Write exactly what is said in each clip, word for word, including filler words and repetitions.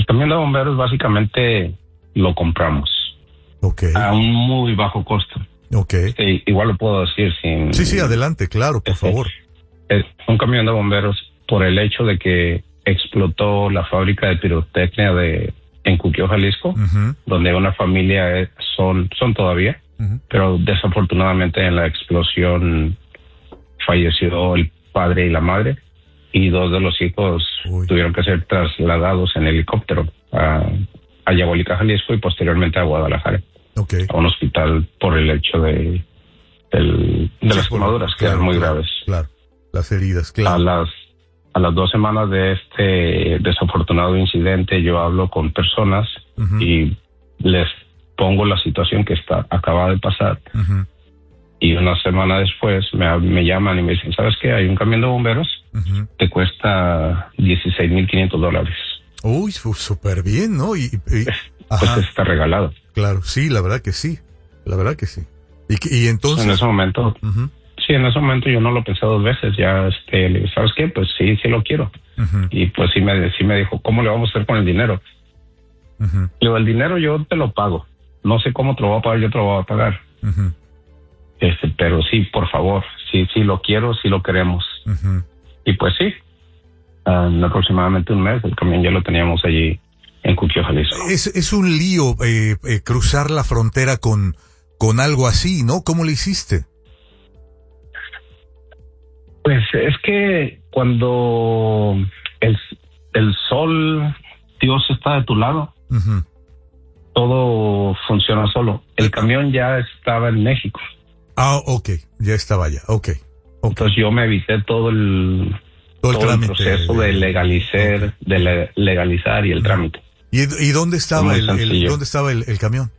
camión de bomberos básicamente lo compramos. Okay. A un muy bajo costo. Okay. Sí, igual lo puedo decir sin... Sí, sí, adelante, claro, por este, favor. Es un camión de bomberos por el hecho de que explotó la fábrica de pirotecnia de en Cuquío, Jalisco, uh-huh. donde una familia es, son son todavía, uh-huh. pero desafortunadamente en la explosión falleció el padre y la madre y dos de los hijos Uy. tuvieron que ser trasladados en helicóptero a, a Yagualica, Jalisco y posteriormente a Guadalajara, okay. a un hospital por el hecho de, del, de sí, las quemaduras que eran muy claro, graves. Claro, las heridas, claro. A las A las dos semanas de este desafortunado incidente, yo hablo con personas uh-huh. y les pongo la situación que está acaba de pasar. Uh-huh. Y una semana después me, me llaman y me dicen, ¿sabes qué? Hay un camión de bomberos, uh-huh. te cuesta dieciséis mil quinientos dólares. Uy, súper bien, ¿no? Y, y, pues está regalado. Claro, sí, la verdad que sí. La verdad que sí. Y, y entonces... En ese momento... Uh-huh. Sí, en ese momento yo no lo pensé dos veces, ya, este, le dije, ¿sabes qué? Pues sí, sí lo quiero. Uh-huh. Y pues sí me, sí me dijo, ¿cómo le vamos a hacer con el dinero? Uh-huh. Le digo, el dinero yo te lo pago. No sé cómo te lo voy a pagar, yo te lo voy a pagar. Uh-huh. Este, pero sí, por favor, sí, sí lo quiero, sí lo queremos. Uh-huh. Y pues sí, uh, en aproximadamente un mes el camión ya lo teníamos allí en Cuquío, Jalisco. Es, es un lío eh, eh, cruzar la frontera con, con algo así, ¿no? ¿Cómo le hiciste? Pues es que cuando el, el sol, Dios está de tu lado, uh-huh. todo funciona solo. El camión ya estaba en México. Ah, ok, ya estaba allá, ok. okay. Entonces yo me evité todo el, todo el, todo el proceso de, de legalizar, okay. de le, legalizar y el uh-huh. trámite. ¿Y, y dónde estaba el, el dónde estaba el, el camión?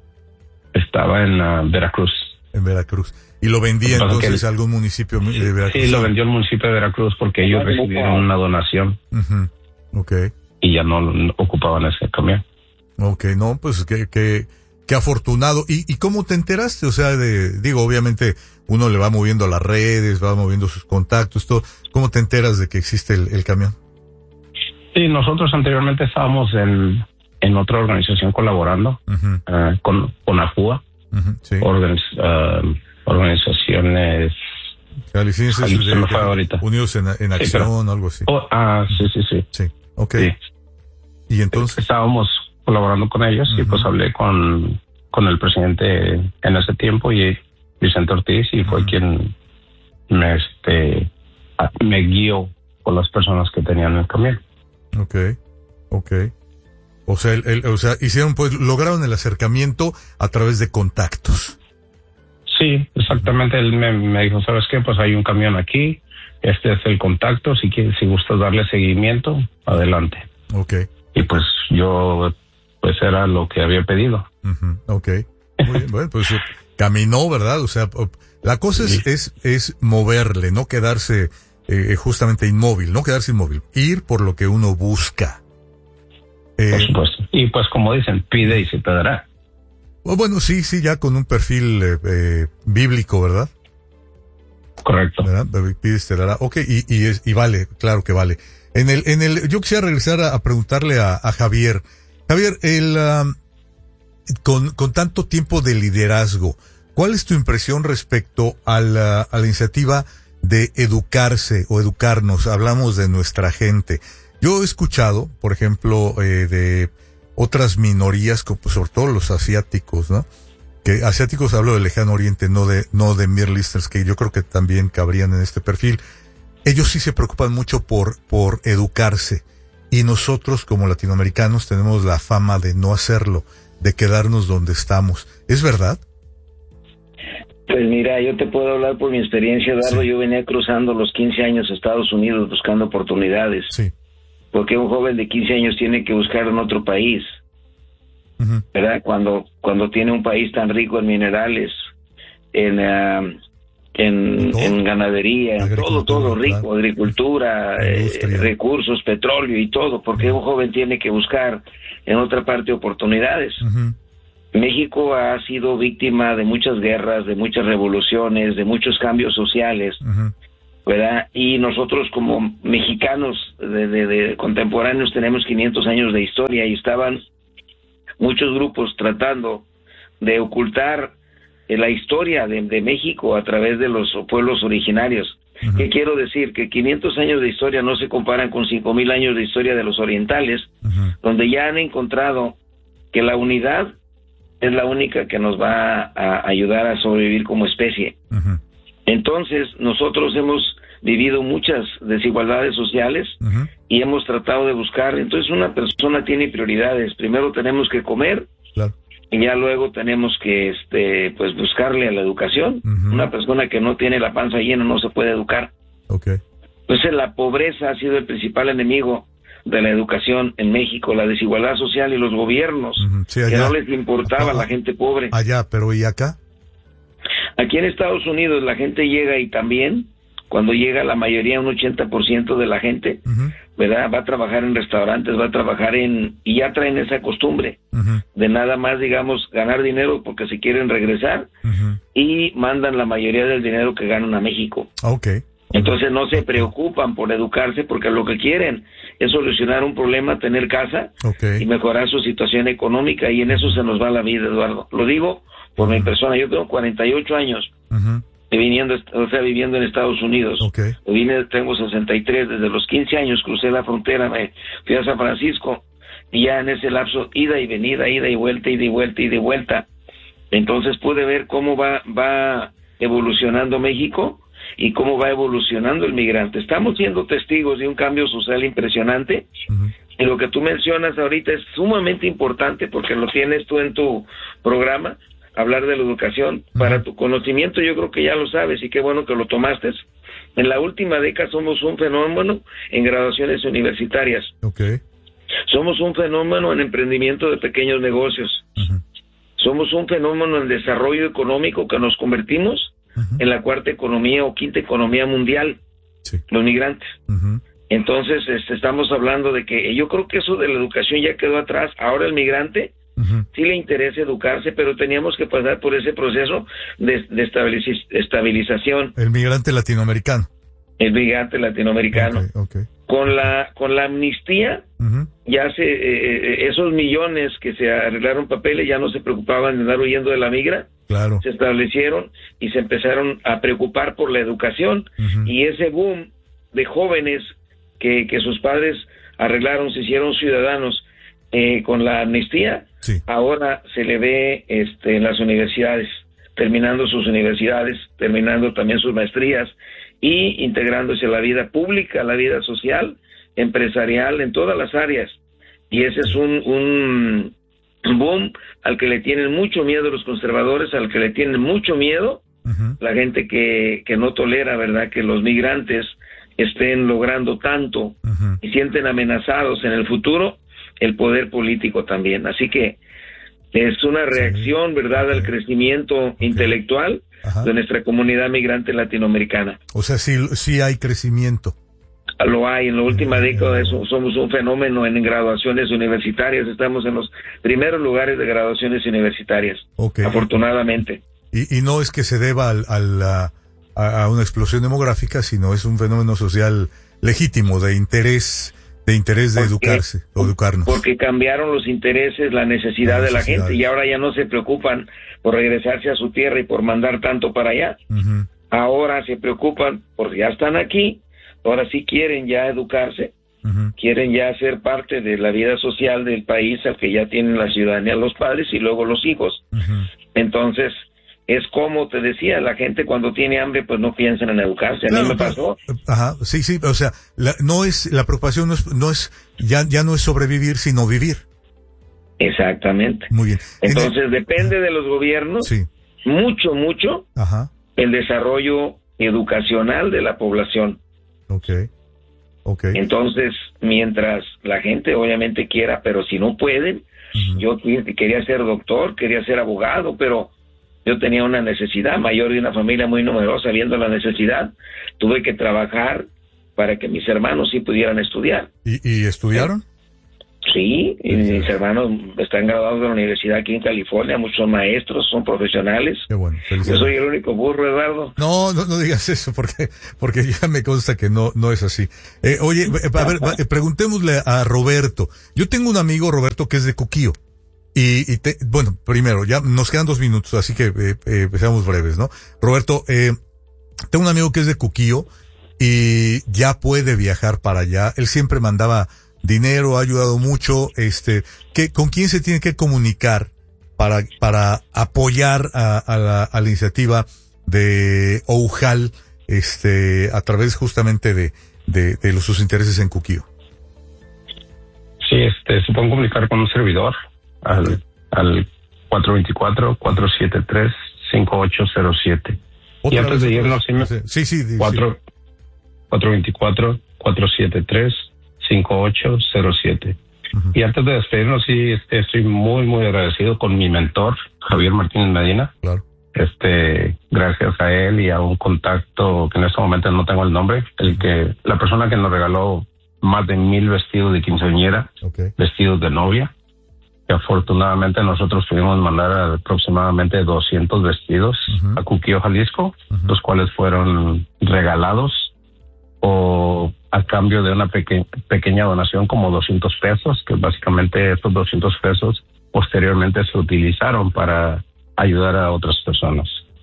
Estaba en uh, Veracruz. En Veracruz. ¿Y lo vendía entonces a algún municipio de Veracruz? Sí, lo vendió el municipio de Veracruz porque ellos recibieron una donación. Uh-huh. Okay. Y ya no, no ocupaban ese camión. Ok, no, pues qué que, que afortunado. ¿Y, ¿Y cómo te enteraste? O sea, de, digo, obviamente uno le va moviendo las redes, va moviendo sus contactos, todo. ¿Cómo te enteras de que existe el, el camión? Sí, nosotros anteriormente estábamos en, en otra organización colaborando, uh-huh. uh, con, con AJUA. Uh-huh, sí. Organiz, uh, organizaciones de, de, unidos en, en acción, sí, pero, algo así. Oh, ah, sí, sí, sí. Sí, ok. Sí. Y entonces estábamos colaborando con ellos uh-huh. y pues hablé con, con el presidente en ese tiempo y Vicente Ortiz y fue uh-huh. quien me, este, me guió con las personas que tenían el camión. Ok, ok. O sea, el, el, o sea, hicieron, pues, lograron el acercamiento a través de contactos. Sí, exactamente. Él me, me dijo, ¿sabes qué? Pues hay un camión aquí, este es el contacto, si quieres, si gustas darle seguimiento, adelante. Okay. Y pues yo, pues era lo que había pedido. Uh-huh. Okay. Muy bien, bueno, pues caminó, ¿verdad? O sea, la cosa sí. es, es, es moverle, no quedarse eh, justamente inmóvil, no quedarse inmóvil, ir por lo que uno busca. Eh, por supuesto. Y pues como dicen, pide y se te dará. Bueno, sí, sí, ya con un perfil eh, eh, bíblico, ¿verdad? Correcto. ¿Verdad? Pide y se te dará. Ok, y, y, es, y vale, claro que vale. En el, en el, yo quisiera regresar a, a preguntarle a, a Javier. Javier, el, um, con, con tanto tiempo de liderazgo, ¿cuál es tu impresión respecto a la, a la iniciativa de educarse o educarnos? Hablamos de nuestra gente. Yo he escuchado, por ejemplo, eh, de otras minorías, como sobre todo los asiáticos, ¿no? Que asiáticos hablo del Lejano Oriente, no de no de Middle Easters, que yo creo que también cabrían en este perfil. Ellos sí se preocupan mucho por por educarse y nosotros como latinoamericanos tenemos la fama de no hacerlo, de quedarnos donde estamos. ¿Es verdad? Pues mira, yo te puedo hablar por mi experiencia, Eduardo. Sí. Yo venía cruzando los quince años a Estados Unidos buscando oportunidades. Sí. Porque un joven de quince años tiene que buscar en otro país, uh-huh. ¿verdad? Cuando cuando tiene un país tan rico en minerales, en uh, en, en ganadería, en todo, todo rico, claro. agricultura, eh, recursos, petróleo y todo, porque uh-huh. un joven tiene que buscar en otra parte oportunidades. Uh-huh. México ha sido víctima de muchas guerras, de muchas revoluciones, de muchos cambios sociales. Uh-huh. ¿verdad? Y nosotros como mexicanos de, de, de contemporáneos tenemos quinientos años de historia y estaban muchos grupos tratando de ocultar la historia de, de México a través de los pueblos originarios. Uh-huh. ¿Qué quiero decir? Que quinientos años de historia no se comparan con cinco mil años de historia de los orientales, uh-huh. donde ya han encontrado que la unidad es la única que nos va a ayudar a sobrevivir como especie. Uh-huh. Entonces, nosotros hemos vivido muchas desigualdades sociales uh-huh. y hemos tratado de buscar. Entonces, una persona tiene prioridades. Primero tenemos que comer, claro. y ya luego tenemos que este pues buscarle a la educación. Uh-huh. Una persona que no tiene la panza llena no se puede educar. Okay. Entonces, la pobreza ha sido el principal enemigo de la educación en México, la desigualdad social y los gobiernos, uh-huh. sí, que no les importaba a la gente pobre. Allá, pero ¿y acá? Aquí en Estados Unidos la gente llega y también, cuando llega la mayoría, un ochenta por ciento de la gente, uh-huh. ¿verdad? Va a trabajar en restaurantes, va a trabajar en... y ya traen esa costumbre uh-huh. de nada más, digamos, ganar dinero porque se quieren regresar uh-huh. y mandan la mayoría del dinero que ganan a México. Okay. Entonces no se preocupan por educarse porque lo que quieren es solucionar un problema, tener casa okay. y mejorar su situación económica, y en eso se nos va la vida, Eduardo. Lo digo por uh-huh. mi persona. Yo tengo cuarenta y ocho años uh-huh. viniendo, o sea, viviendo en Estados Unidos. Okay. Vine, tengo sesenta y tres, desde los quince años crucé la frontera, me fui a San Francisco, y ya en ese lapso, ida y venida, ida y vuelta, ida y vuelta, ida y vuelta. Entonces pude ver cómo va, va evolucionando México y cómo va evolucionando el migrante. Estamos siendo testigos de un cambio social impresionante, uh-huh. y lo que tú mencionas ahorita es sumamente importante porque lo tienes tú en tu programa, hablar de la educación. Uh-huh. Para tu conocimiento, yo creo que ya lo sabes y qué bueno que lo tomaste. En la última década somos un fenómeno en graduaciones universitarias. Okay. Somos un fenómeno en emprendimiento de pequeños negocios. Uh-huh. Somos un fenómeno en desarrollo económico, que nos convertimos uh-huh. en la cuarta economía o quinta economía mundial, sí. los migrantes. Uh-huh. Entonces, este, estamos hablando de que yo creo que eso de la educación ya quedó atrás. Ahora el migrante uh-huh. sí le interesa educarse, pero teníamos que pasar por ese proceso de, de estabiliz- estabilización. El migrante latinoamericano. El migrante latinoamericano. Okay, okay. Con la con la amnistía, uh-huh. ya se eh, esos millones que se arreglaron papeles ya no se preocupaban de andar huyendo de la migra. Claro. Se establecieron y se empezaron a preocupar por la educación, uh-huh. y ese boom de jóvenes que, que sus padres arreglaron, se hicieron ciudadanos eh, con la amnistía, sí. ahora se le ve este, en las universidades, terminando sus universidades, terminando también sus maestrías y integrándose a la vida pública, a la vida social, empresarial, en todas las áreas. Y ese es un, un boom al que le tienen mucho miedo los conservadores, al que le tienen mucho miedo uh-huh. la gente que, que no tolera, ¿verdad?, que los migrantes estén logrando tanto uh-huh. y sienten amenazados en el futuro el poder político también. Así que es una reacción, sí. ¿verdad?, okay. al crecimiento okay. intelectual Ajá. de nuestra comunidad migrante latinoamericana. O sea, sí, sí hay crecimiento. Lo hay. En la última eh, década eso, somos un fenómeno en graduaciones universitarias. Estamos en los primeros lugares de graduaciones universitarias, okay. afortunadamente. Y, y no es que se deba al, al, a, a una explosión demográfica, sino es un fenómeno social legítimo, de interés de interés de porque, educarse o educarnos. Porque cambiaron los intereses, la necesidad, la necesidad de la gente, y ahora ya no se preocupan por regresarse a su tierra y por mandar tanto para allá. Uh-huh. Ahora se preocupan porque ya están aquí, ahora sí quieren ya educarse, uh-huh. quieren ya ser parte de la vida social del país al que ya tienen la ciudadanía los padres y luego los hijos. Uh-huh. Entonces, es como te decía, la gente cuando tiene hambre pues no piensa en educarse. A claro, mí me pasó. Ajá, sí, sí, o sea, la, no es, la preocupación no es, no es, ya, ya no es sobrevivir, sino vivir. Exactamente. Muy bien. Entonces el, depende ajá. de los gobiernos, sí. mucho, mucho, ajá. el desarrollo educacional de la población. Okay. Okay. Entonces, mientras la gente obviamente quiera, pero si no pueden, uh-huh. yo quería ser doctor, quería ser abogado, pero yo tenía una necesidad mayor de una familia muy numerosa, viendo la necesidad, tuve que trabajar para que mis hermanos sí pudieran estudiar. ¿Y, y estudiaron? Sí, y mis hermanos están graduados de la universidad aquí en California, muchos son maestros, son profesionales. Qué bueno. Yo soy el único burro, Eduardo. No, no, no digas eso, porque porque ya me consta que no no es así. Eh, oye, a ver, preguntémosle a Roberto. Yo tengo un amigo, Roberto, que es de Cuquío. Y, y te, bueno, primero, ya nos quedan dos minutos, así que eh, eh, seamos breves, ¿no? Roberto, eh, tengo un amigo que es de Cuquío y ya puede viajar para allá. Él siempre mandaba dinero, ha ayudado mucho. Este, ¿qué, ¿con quién se tiene que comunicar para para apoyar a, a, la, a la iniciativa de Oujal, este, a través justamente de de, de los, sus intereses en Cuquío? Sí, este, se pueden comunicar con un servidor al al cuatro dos cuatro, cuatro siete tres, cinco ocho cero siete. Y antes de irnos, sí, me, sí, sí, sí, cuatro dos cuatro, cuatro siete tres, cinco ocho cero siete. Uh-huh. Y antes de despedirnos, sí, este, estoy muy, muy agradecido con mi mentor, Javier Martínez Medina. Claro. Este, gracias a él y a un contacto que en este momento no tengo el nombre, el que, la persona que nos regaló más de mil vestidos de quinceañera, okay, vestidos de novia, que afortunadamente nosotros pudimos mandar aproximadamente doscientos vestidos uh-huh. a Cuquío, Jalisco, uh-huh. los cuales fueron regalados o a cambio de una peque- pequeña donación como doscientos pesos, que básicamente estos doscientos pesos posteriormente se utilizaron para ayudar a otras personas.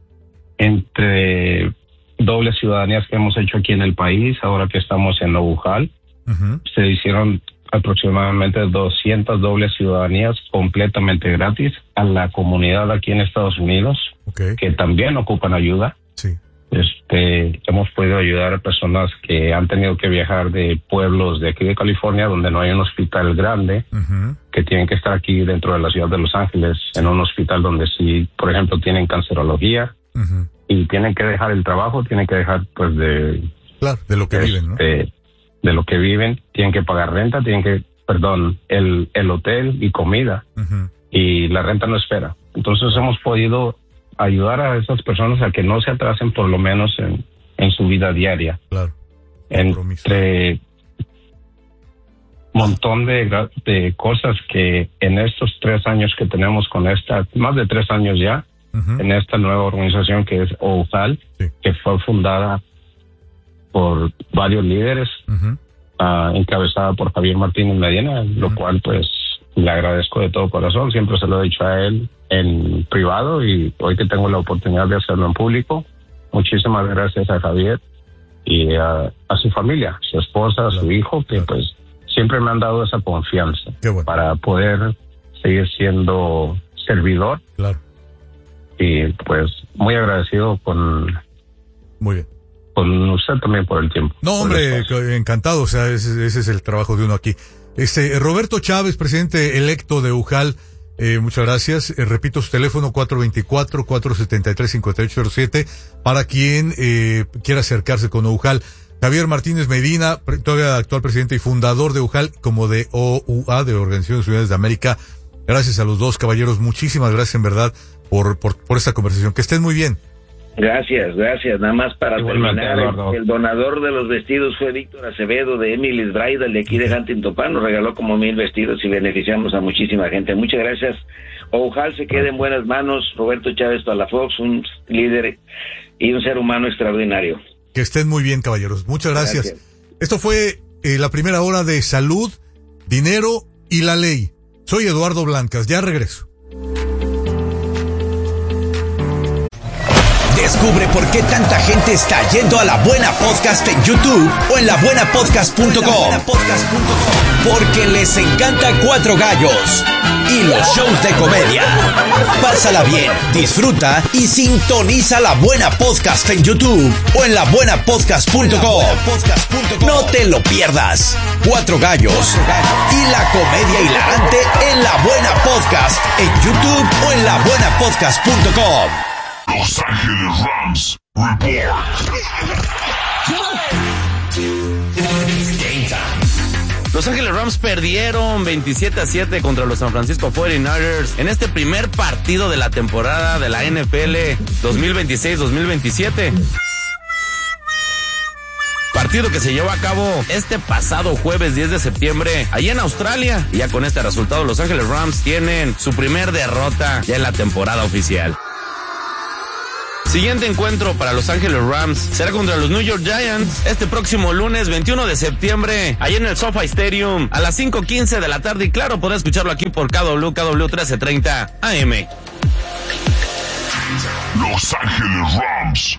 Entre dobles ciudadanías que hemos hecho aquí en el país, ahora que estamos en Oujal, uh-huh. se hicieron aproximadamente doscientas dobles ciudadanías completamente gratis a la comunidad aquí en Estados Unidos, okay, que también ocupan ayuda. Sí. Este, hemos podido ayudar a personas que han tenido que viajar de pueblos de aquí de California, donde no hay un hospital grande, uh-huh, que tienen que estar aquí dentro de la ciudad de Los Ángeles, en un hospital donde sí, por ejemplo, tienen cancerología, uh-huh, y tienen que dejar el trabajo, tienen que dejar, pues, de... Claro, de lo que este, viven, ¿no? De lo que viven, tienen que pagar renta, tienen que, perdón, el, el hotel y comida, uh-huh, y la renta no espera. Entonces hemos podido ayudar a esas personas a que no se atrasen por lo menos en, en su vida diaria. Claro. Entre montón de, de cosas que en estos tres años que tenemos con esta, más de tres años ya, uh-huh, en esta nueva organización que es Oujal, sí, que fue fundada por varios líderes, uh-huh, uh, encabezada por Javier Martínez Medina, uh-huh, lo cual pues le agradezco de todo corazón. Siempre se lo he dicho a él en privado y hoy que tengo la oportunidad de hacerlo en público, muchísimas gracias a Javier y a, a su familia, su esposa, claro, su hijo, que claro, pues siempre me han dado esa confianza. Qué bueno. Para poder seguir siendo servidor. Claro. Y pues muy agradecido con... Muy bien. Con usted también por el tiempo. No, hombre, encantado, o sea, ese, ese es el trabajo de uno aquí. Este, Roberto Chávez, presidente electo de Oujal, eh, muchas gracias. Eh, repito su teléfono cuatro dos cuatro, cuatro siete tres, cinco ocho cero siete para quien eh, quiera acercarse con Oujal. Javier Martínez Medina, todavía actual presidente y fundador de Oujal, como de O U A, de Organizaciones Unidas de América. Gracias a los dos caballeros, muchísimas gracias en verdad por, por, por esta conversación. Que estén muy bien. Gracias, gracias. Nada más para Igualmente, terminar, el, el donador de los vestidos fue Víctor Acevedo de Emily's Bridal de aquí de Huntington Park. Nos regaló como mil vestidos y beneficiamos a muchísima gente. Muchas gracias. Oujal se quede en buenas manos. Roberto Chávez Palafox, un líder y un ser humano extraordinario. Que estén muy bien, caballeros. Muchas gracias. gracias. Esto fue eh, la primera hora de Salud, Dinero y la Ley. Soy Eduardo Blancas. Ya regreso. Descubre por qué tanta gente está yendo a La Buena Podcast en YouTube o en la buena podcast punto com. Porque les encanta Cuatro Gallos y los shows de comedia. Pásala bien, disfruta y sintoniza La Buena Podcast en YouTube o en la buena podcast punto com. No te lo pierdas. Cuatro Gallos y la comedia hilarante en La Buena Podcast en YouTube o en la buena podcast punto com. Los Ángeles Rams Report. Los Ángeles Rams perdieron veintisiete a siete contra los San Francisco cuarenta y nueve ers en este primer partido de la temporada de la N F L dos mil veintiséis dos mil veintisiete. Partido partido que se llevó a cabo este pasado jueves diez de septiembre, allá en Australia. Y ya con este resultado, Los Ángeles Rams tienen su primer derrota ya en la temporada oficial. Siguiente encuentro para Los Ángeles Rams será contra los New York Giants este próximo lunes veintiuno de septiembre, allá en el SoFi Stadium, a las cinco quince de la tarde. Y claro, podrás escucharlo aquí por K W, K W trece treinta A M. Los Ángeles Rams.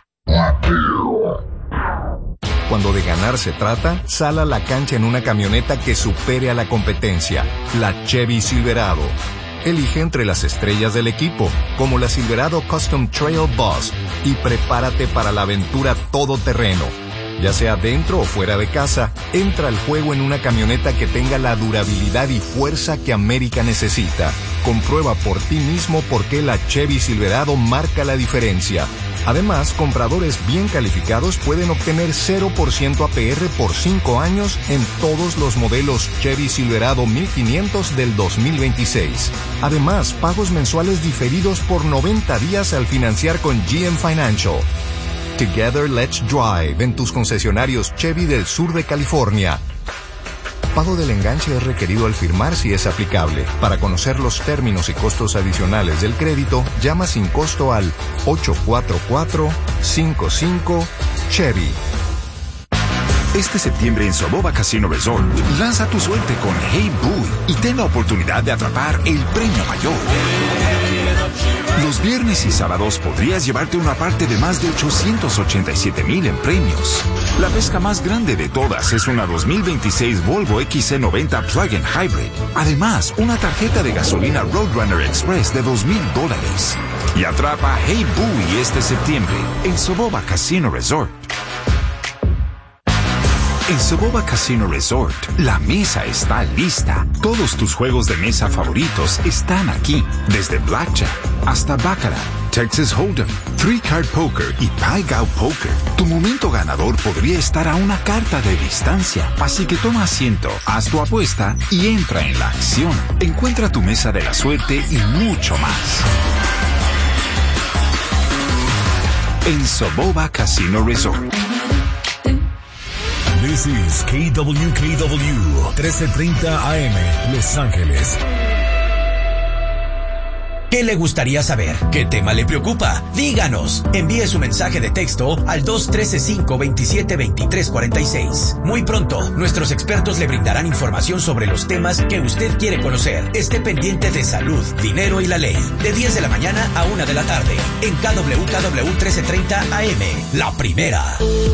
Cuando de ganar se trata, sal a la cancha en una camioneta que supere a la competencia, la Chevy Silverado. Elige entre las estrellas del equipo, como la Silverado Custom Trail Bus, y prepárate para la aventura todoterreno. Ya sea dentro o fuera de casa, entra al juego en una camioneta que tenga la durabilidad y fuerza que América necesita. Comprueba por ti mismo por qué la Chevy Silverado marca la diferencia. Además, compradores bien calificados pueden obtener cero por ciento A P R por cinco años en todos los modelos Chevy Silverado mil quinientos del dos mil veintiséis. Además, pagos mensuales diferidos por noventa días al financiar con G M Financial. Together Let's Drive en tus concesionarios Chevy del sur de California. Pago del enganche es requerido al firmar si es aplicable. Para conocer los términos y costos adicionales del crédito, llama sin costo al ocho cuatro cuatro, cinco cinco, Chevy. Este septiembre en Soboba Casino Resort, lanza tu suerte con Hey Boo y ten la oportunidad de atrapar el premio mayor. Los viernes y sábados podrías llevarte una parte de más de ochocientos ochenta y siete mil en premios. La pesca más grande de todas es una dos mil veintiséis Volvo X C noventa Plug-in Hybrid. Además, una tarjeta de gasolina Roadrunner Express de dos mil dólares. Y atrapa Hey Boo este septiembre en Soboba Casino Resort. En Soboba Casino Resort, la mesa está lista. Todos tus juegos de mesa favoritos están aquí. Desde Blackjack hasta Baccarat, Texas Hold'em, Three Card Poker y Pai Gow Poker. Tu momento ganador podría estar a una carta de distancia. Así que toma asiento, haz tu apuesta y entra en la acción. Encuentra tu mesa de la suerte y mucho más. En Soboba Casino Resort. This is K W K W trece treinta A M, Los Ángeles. ¿Qué le gustaría saber? ¿Qué tema le preocupa? Díganos. Envíe su mensaje de texto al dos uno tres cinco dos siete dos tres cuatro seis. Muy pronto, nuestros expertos le brindarán información sobre los temas que usted quiere conocer. Esté pendiente de salud, dinero y la ley. De diez de la mañana a una de la tarde. En K W K W trece treinta A M. La primera.